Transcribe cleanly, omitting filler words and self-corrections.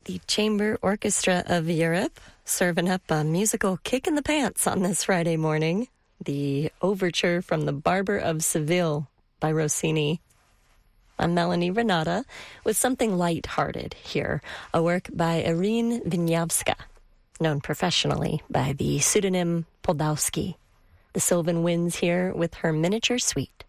the Chamber Orchestra of Europe, serving up a musical kick in the pants on this Friday morning. The Overture from the Barber of Seville by Rossini. I'm Melanie Renata with something light-hearted here, a work by Irene Wieniawska, known professionally by the pseudonym Podolsky. The Sylvan Winds here with her miniature suite.